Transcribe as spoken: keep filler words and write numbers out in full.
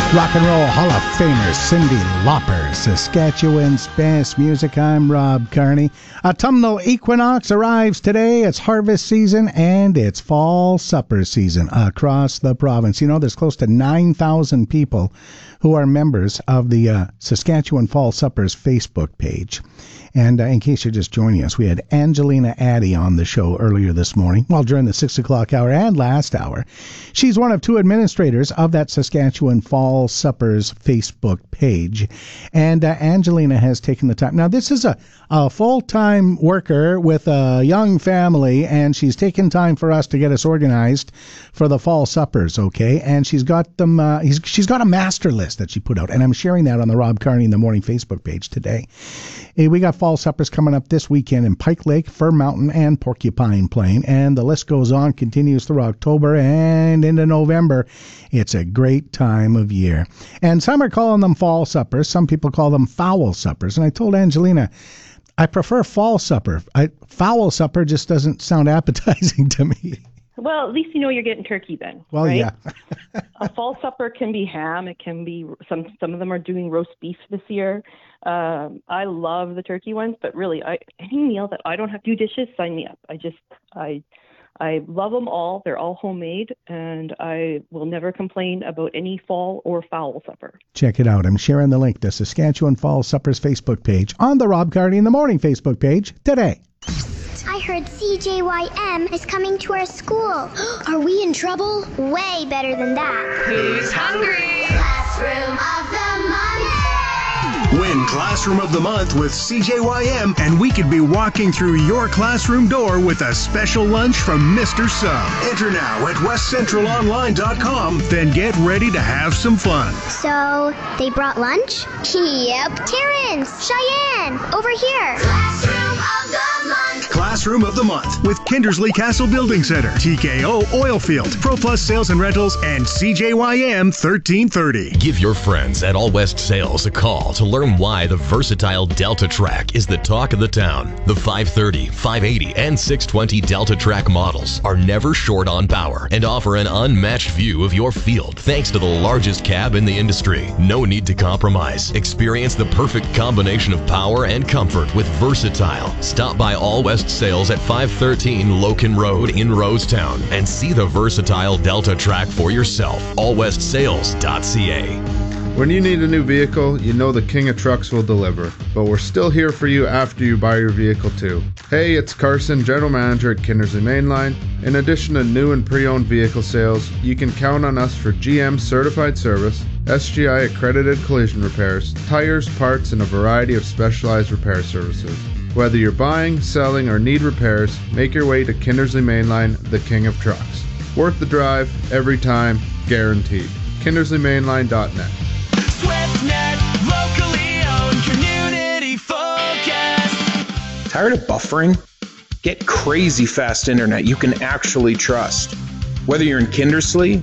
Rock and Roll Hall of Famer Cyndi Lauper, Saskatchewan's best music. I'm Rob Carney. Autumnal equinox arrives today. It's harvest season and it's fall supper season across the province. You know, there's close to nine thousand people who are members of the uh, Saskatchewan Fall Suppers Facebook page. And uh, in case you're just joining us, we had Angelina Addy on the show earlier this morning, well, during the six o'clock hour and last hour. She's one of two administrators of that Saskatchewan Fall Suppers Facebook page. And uh, Angelina has taken the time. Now, this is a, a full-time worker with a young family, and she's taken time for us to get us organized for the Fall Suppers, okay? And she's got them. Uh, he's, she's got a master list that she put out, and I'm sharing that on the Rob Carney in the Morning Facebook page today. Hey, we got Fall Suppers coming up this weekend in Pike Lake, Fir Mountain, and Porcupine Plain, and the list goes on, continues through October and into November. It's a great time of year. And some are calling them Fall Suppers. Some people call them Fowl Suppers. And I told Angelina, I prefer Fall Supper. I, Fowl Supper just doesn't sound appetizing to me. Well, at least you know you're getting turkey then. Well, right? yeah. A fall supper can be ham. It can be some. Some of them are doing roast beef this year. Um, I love the turkey ones, but really, I, any meal that I don't have to do dishes, sign me up. I just, I, I love them all. They're all homemade, and I will never complain about any fall or fowl supper. Check it out. I'm sharing the link to Saskatchewan Fall Suppers Facebook page on the Rob Carney in the Morning Facebook page today. I heard C J Y M is coming to our school. Are we in trouble? Way better than that. Who's hungry? Classroom of the Month. Win Classroom of the Month with C J Y M, and we could be walking through your classroom door with a special lunch from Mister Sub. Enter now at west central online dot com, then get ready to have some fun. So, they brought lunch? Yep. Terrence, Cheyenne, over here. Classroom of the Month. Classroom of the Month with Kindersley Castle Building Center, T K O Oilfield, ProPlus Sales and Rentals, and C J Y M thirteen thirty. Give your friends at All West Sales a call to learn why the versatile Delta Track is the talk of the town. The five thirty, five eighty, and six twenty Delta Track models are never short on power and offer an unmatched view of your field thanks to the largest cab in the industry. No need to compromise. Experience the perfect combination of power and comfort with Versatile. Stop by All West Sales at five thirteen Loken Road in Rosetown and see the versatile Delta Track for yourself. all west sales dot c a. When you need a new vehicle, you know the King of Trucks will deliver. But we're still here for you after you buy your vehicle too. Hey, it's Carson, General Manager at Kindersley Mainline. In addition to new and pre-owned vehicle sales, you can count on us for G M certified service, S G I accredited collision repairs, tires, parts, and a variety of specialized repair services. Whether you're buying, selling, or need repairs, make your way to Kindersley Mainline, the King of Trucks. Worth the drive, every time, guaranteed. kindersley mainline dot net. SwiftNet, locally owned, community focused. Tired of buffering? Get crazy fast internet you can actually trust. Whether you're in Kindersley